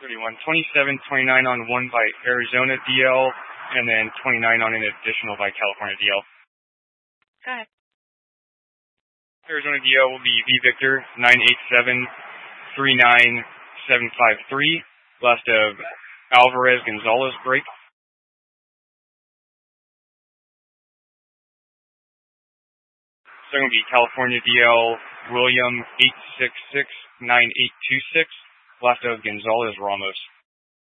31, 27, 29 on one by Arizona DL, and then 29 on an additional by California DL. Go ahead. Arizona DL will be V Victor 987-39753. Last of Alvarez Gonzalez break. Second will be California DL William 866-9826. Last of Gonzalez Ramos.